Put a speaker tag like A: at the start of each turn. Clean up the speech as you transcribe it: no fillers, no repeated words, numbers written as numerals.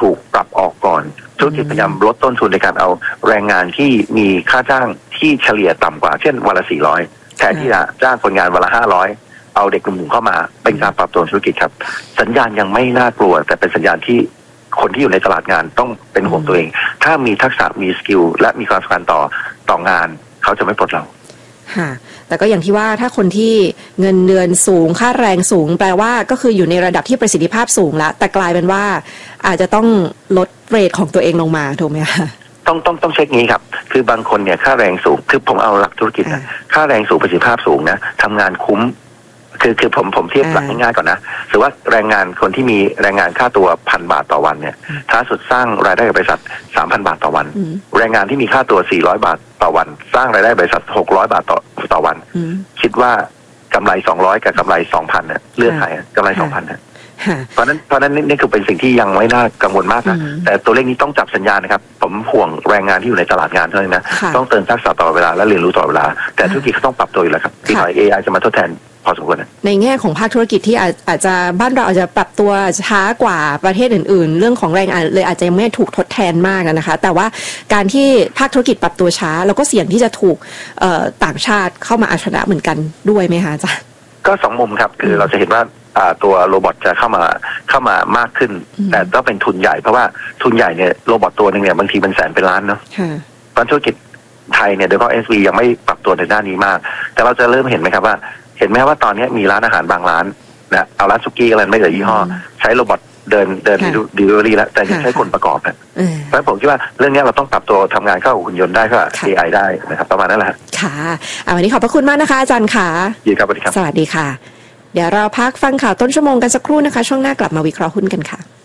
A: ถูกปรับออกก่อนธุรกิจพยายามลดต้นทุนในการเอาแรงงานที่มีค่าจ้างที่เฉลี่ยต่ำกว่าเช่นวันละ400แทนที่จะจ้างคนงานวันละ500เอาเด็กหนุ่มเข้ามาเป็นการปรับตัวธุรกิจครับสัญญาณยังไม่น่ากลัวแต่เป็นสัญญาณที่คนที่อยู่ในตลาดงานต้องเป็นห่วงตัวเองถ้ามีทักษะมีสกิลและมีความสำคัญต่องานเขาจะไม่ปลดเรา
B: ค่ะแต่ก็อย่างที่ว่าถ้าคนที่เงินเดือนสูงค่าแรงสูงแปลว่าก็คืออยู่ในระดับที่ประสิทธิภาพสูงแล้วแต่กลายเป็นว่าอาจจะต้องลดเรทของตัวเองลงมาถูกไหมคะ
A: ต้องเช็คงี้ครับคือบางคนเนี่ยค่าแรงสูงคือผมเอาหลักธุรกิจนะค่าแรงสูงประสิทธิภาพสูงนะทำงานคุ้มคือผมเทียบหลักง่ายๆก่อนนะถือว่าแรงงานคนที่มีแรงงานค่าตัว1,000 บาทต่อวันเนี่ยถ้าสุดสร้างรายได้กับบริษัท 3,000 บาทต่อวันแรงงานที่มีค่าตัว400 บาทต่อวันสร้างรายได้บริษัท600 บาทต่อวันคิดว่ากำไร200กับกำไร 2,000 เนี่ยเลือกใครกำไร 2,000 เนี่ยเพราะนั้นนี่คือเป็นสิ่งที่ยังไม่น่ากังวลมากนะแต่ตัวเลขนี้ต้องจับสัญญาณนะครับผมห่วงแรงงานที่อยู่ในตลาดงานเท่านั้นนะต้องเติมทักษะตลอดเวลาและเรียนรู้ตลอดเวลาแต่ธุรกิจเขาต้องปรับตัวอยู่แล้วครับที่หน่อย AI จะมาทดแทนพอสมควร
B: ในแง่ของภาคธุรกิจที่อาจจะบ้านเราอาจจะปรับตัวช้ากว่าประเทศอื่นๆเรื่องของแรงงานเลยอาจจะยังไม่ถูกทดแทนมากนะคะแต่ว่าการที่ภาคธุรกิจปรับตัวช้าแล้วก็เสี่ยงที่จะถูกต่างชาติเข้ามาเอาชนะเหมือนกันด้วยไหมคะอาจารย์
A: ก็2 มุมครับคือเราจะเห็นว่าตัวโรบอทจะเข้ามามากขึ้นแต่ต้องเป็นทุนใหญ่เพราะว่าทุนใหญ่เนี่ยโรบอทตัวนึงเนี่ยบางทีเป็นแสนเป็นล้านเนาะธุรกิจไทยเนี่ยโดยเฉพาะ SV ยังไม่ปรับตัวในด้านนี้มากแต่เราจะเริ่มเห็นไหมครับว่าเห็นไหมว่าตอนนี้มีร้านอาหารบางร้านนะเอาร้านซุกี้อะไรไม่เหลือยี่ห้อใช้โรบอทเดินดิลิเวอรี่แล้วแต่ยังใช้คนประกอบนะเพราะผมคิดว่าเรื่องนี้เราต้องปรับตัวทำงานเข้ากับหุ่นยนต์ได้ก็ AI ได้นะครับประมาณนั้นแหละ
B: ค่ะวันนี้ขอบพระคุณมากนะคะอาจารย์ค่ะ
A: ยินดีครับสวัสดีครับ
B: สวัสดีค่ะเดี๋ยวเราพักฟังข่าวต้นชั่วโมงกันสักครู่นะคะช่วงหน้ากลับมาวิเคราะห์หุ้นกันค่ะ